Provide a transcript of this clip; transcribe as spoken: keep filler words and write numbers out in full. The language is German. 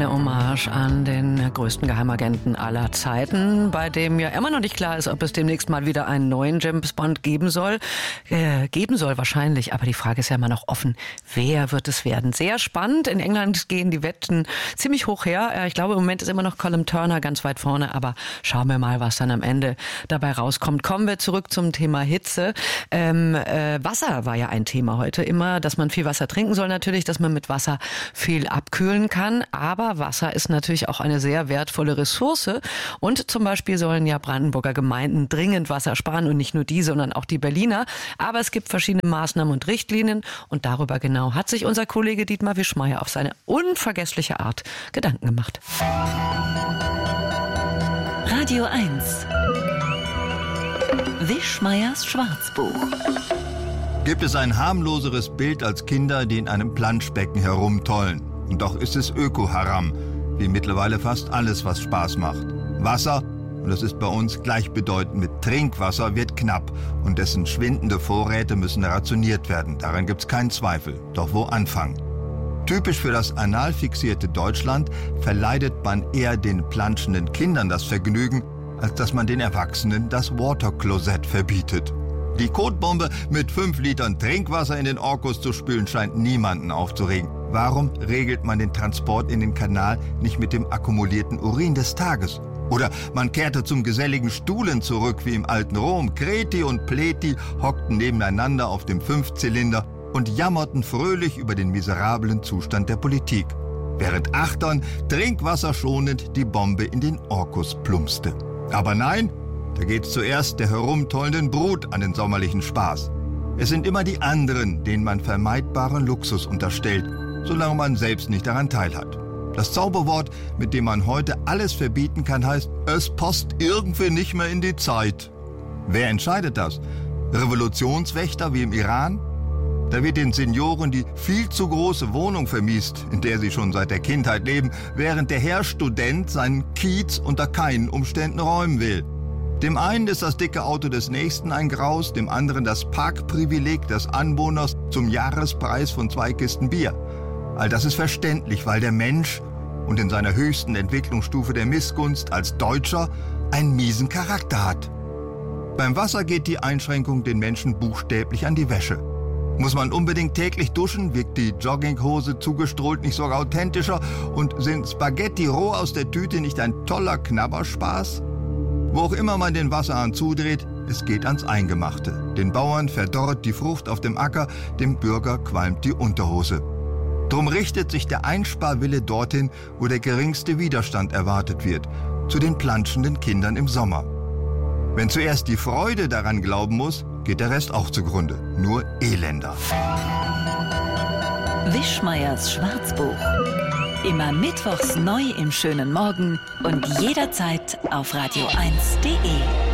eine Hommage an den größten Geheimagenten aller Zeiten, bei dem ja immer noch nicht klar ist, ob es demnächst mal wieder einen neuen James Bond geben soll. Äh, geben soll wahrscheinlich, aber die Frage ist ja immer noch offen, wer wird es werden? Sehr spannend. In England gehen die Wetten ziemlich hoch her. Äh, ich glaube, im Moment ist immer noch Colin Turner ganz weit vorne, aber schauen wir mal, was dann am Ende dabei rauskommt. Kommen wir zurück zum Thema Hitze. Ähm, äh, Wasser war ja ein Thema heute immer, dass man viel Wasser trinken soll natürlich, dass man mit Wasser viel abkühlen kann. Aber Wasser ist natürlich auch eine sehr wertvolle Ressource. Und zum Beispiel sollen ja Brandenburger Gemeinden dringend Wasser sparen. Und nicht nur die, sondern auch die Berliner. Aber es gibt verschiedene Maßnahmen und Richtlinien. Und darüber genau hat sich unser Kollege Dietmar Wischmeyer auf seine unvergessliche Art Gedanken gemacht. Radio eins. Wischmeyers Schwarzbuch. Gibt es ein harmloseres Bild als Kinder, die in einem Planschbecken herumtollen? Und doch ist es Öko-Haram, wie mittlerweile fast alles, was Spaß macht. Wasser, und das ist bei uns gleichbedeutend mit Trinkwasser, wird knapp und dessen schwindende Vorräte müssen rationiert werden. Daran gibt's keinen Zweifel. Doch wo anfangen? Typisch für das anal fixierte Deutschland verleidet man eher den planschenden Kindern das Vergnügen, als dass man den Erwachsenen das Waterklosett verbietet. Die Kotbombe mit fünf Litern Trinkwasser in den Orkus zu spülen scheint niemanden aufzuregen. Warum regelt man den Transport in den Kanal nicht mit dem akkumulierten Urin des Tages? Oder man kehrte zum geselligen Stuhlen zurück wie im alten Rom. Kreti und Pleti hockten nebeneinander auf dem Fünfzylinder und jammerten fröhlich über den miserablen Zustand der Politik, während Achtern trinkwasserschonend die Bombe in den Orkus plumpste. Aber nein, da geht's zuerst der herumtollenden Brut an den sommerlichen Spaß. Es sind immer die anderen, denen man vermeidbaren Luxus unterstellt, solange man selbst nicht daran teilhat. Das Zauberwort, mit dem man heute alles verbieten kann, heißt, es passt irgendwie nicht mehr in die Zeit. Wer entscheidet das? Revolutionswächter wie im Iran? Da wird den Senioren die viel zu große Wohnung vermiest, in der sie schon seit der Kindheit leben, während der Herr Student seinen Kiez unter keinen Umständen räumen will. Dem einen ist das dicke Auto des Nächsten ein Graus, dem anderen das Parkprivileg des Anwohners zum Jahrespreis von zwei Kisten Bier. All das ist verständlich, weil der Mensch und in seiner höchsten Entwicklungsstufe der Missgunst als Deutscher einen miesen Charakter hat. Beim Wasser geht die Einschränkung den Menschen buchstäblich an die Wäsche. Muss man unbedingt täglich duschen, wirkt die Jogginghose zugestrahlt nicht sogar authentischer und sind Spaghetti roh aus der Tüte nicht ein toller Knabberspaß? Wo auch immer man den Wasserhahn zudreht, es geht ans Eingemachte. Den Bauern verdorrt die Frucht auf dem Acker, dem Bürger qualmt die Unterhose. Drum richtet sich der Einsparwille dorthin, wo der geringste Widerstand erwartet wird, zu den planschenden Kindern im Sommer. Wenn zuerst die Freude daran glauben muss, geht der Rest auch zugrunde. Nur elender. Wischmeyers Schwarzbuch. Immer mittwochs neu im schönen Morgen und jederzeit auf radio eins punkt de.